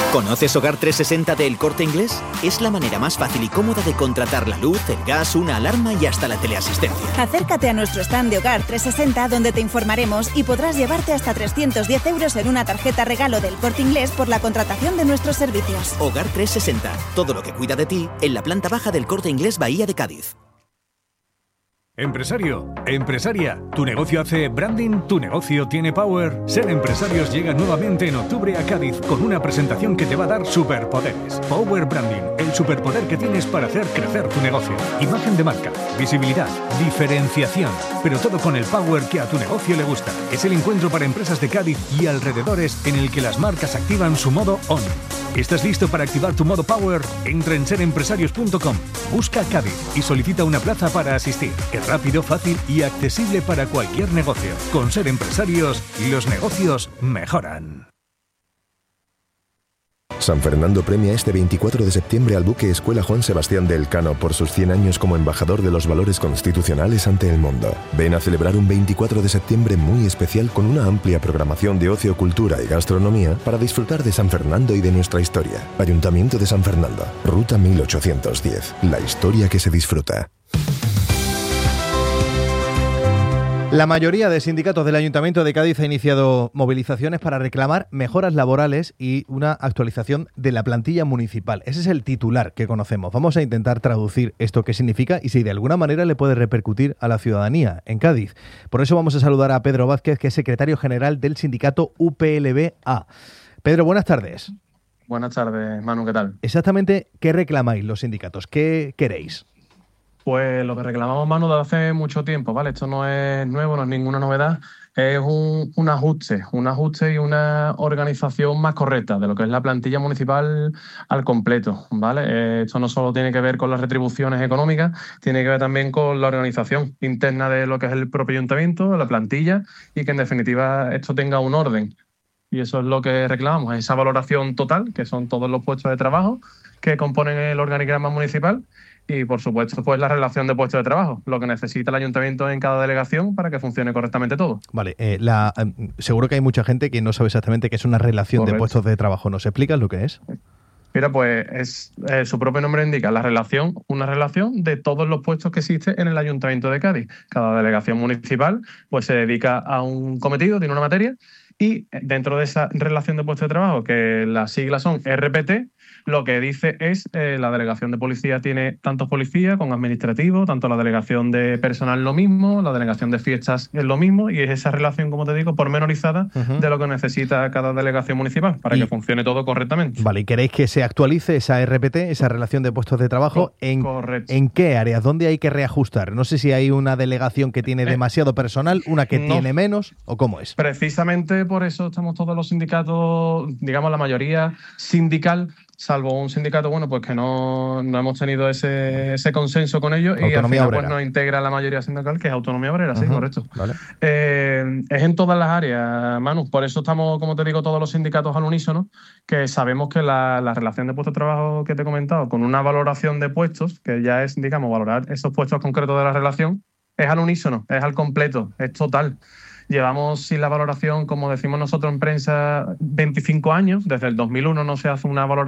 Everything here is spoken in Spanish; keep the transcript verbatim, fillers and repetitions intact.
¿Conoces Hogar trescientos sesenta de El Corte Inglés? Es la manera más fácil y cómoda de contratar la luz, el gas, una alarma y hasta la teleasistencia. Acércate a nuestro stand de Hogar trescientos sesenta donde te informaremos y podrás llevarte hasta trescientos diez euros en una tarjeta regalo del Corte Inglés por la contratación de nuestros servicios. Hogar trescientos sesenta, todo lo que cuida de ti en la planta baja del Corte Inglés Bahía de Cádiz. Empresario, empresaria, ¿tu negocio hace branding? ¿Tu negocio tiene power? Ser Empresarios llega nuevamente en octubre a Cádiz con una presentación que te va a dar superpoderes. Power Branding, el superpoder que tienes para hacer crecer tu negocio. Imagen de marca, visibilidad, diferenciación, pero todo con el power que a tu negocio le gusta. Es el encuentro para empresas de Cádiz y alrededores en el que las marcas activan su modo on. ¿Estás listo para activar tu modo power? Entra en ser empresarios punto com, busca Cádiz y solicita una plaza para asistir. Es rápido, fácil y accesible para cualquier negocio. Con Ser Empresarios, los negocios mejoran. San Fernando premia este veinticuatro de septiembre al buque Escuela Juan Sebastián de Elcano por sus cien años como embajador de los valores constitucionales ante el mundo. Ven a celebrar un veinticuatro de septiembre muy especial con una amplia programación de ocio, cultura y gastronomía para disfrutar de San Fernando y de nuestra historia. Ayuntamiento de San Fernando, Ruta mil ochocientos diez. La historia que se disfruta. La mayoría de sindicatos del Ayuntamiento de Cádiz ha iniciado movilizaciones para reclamar mejoras laborales y una actualización de la plantilla municipal. Ese es el titular que conocemos. Vamos a intentar traducir esto qué significa y si de alguna manera le puede repercutir a la ciudadanía en Cádiz. Por eso vamos a saludar a Pedro Vázquez, que es secretario general del sindicato U P L B A. Pedro, buenas tardes. Buenas tardes, Manu, ¿qué tal? Exactamente, ¿qué reclamáis los sindicatos? ¿Qué queréis? Pues lo que reclamamos, Manu, desde hace mucho tiempo, ¿vale? Esto no es nuevo, no es ninguna novedad. Es un, un ajuste, un ajuste y una organización más correcta de lo que es la plantilla municipal al completo, ¿vale? Eh, esto no solo tiene que ver con las retribuciones económicas, tiene que ver también con la organización interna de lo que es el propio ayuntamiento, la plantilla, y que en definitiva esto tenga un orden. Y eso es lo que reclamamos, esa valoración total, que son todos los puestos de trabajo que componen el organigrama municipal. Y, por supuesto, pues la relación de puestos de trabajo, lo que necesita el ayuntamiento en cada delegación para que funcione correctamente todo. Vale, eh, la, eh, seguro que hay mucha gente que no sabe exactamente qué es una relación Correcto. de puestos de trabajo. ¿Nos explicas lo que es? Mira, pues es eh, su propio nombre indica la relación, una relación de todos los puestos que existen en el Ayuntamiento de Cádiz. Cada delegación municipal pues se dedica a un cometido, tiene una materia, y dentro de esa relación de puestos de trabajo, que las siglas son R P T, lo que dice es eh, la delegación de policía tiene tantos policías con administrativo, tanto la delegación de personal lo mismo, la delegación de fiestas es lo mismo, y es esa relación, como te digo, pormenorizada uh-huh. de lo que necesita cada delegación municipal para y, que funcione todo correctamente. Vale, ¿y queréis que se actualice esa R P T, esa relación de puestos de trabajo? ¿En, ¿En qué áreas? ¿Dónde hay que reajustar? No sé si hay una delegación que tiene demasiado personal, una que no. tiene menos, o cómo es. Precisamente por eso estamos todos los sindicatos, digamos la mayoría sindical, salvo un sindicato, bueno, pues que no, no hemos tenido ese, ese consenso con ellos y al final pues nos integra la mayoría sindical, que es Autonomía Obrera, uh-huh. sí, correcto. Vale. Eh, es en todas las áreas, Manu, por eso estamos, como te digo, todos los sindicatos al unísono, que sabemos que la, la relación de puestos de trabajo que te he comentado, con una valoración de puestos, que ya es, digamos, valorar esos puestos concretos de la relación, es al unísono, es al completo, es total. Llevamos sin la valoración, como decimos nosotros en prensa, veinticinco años. Desde el dos mil uno no se hace una valoración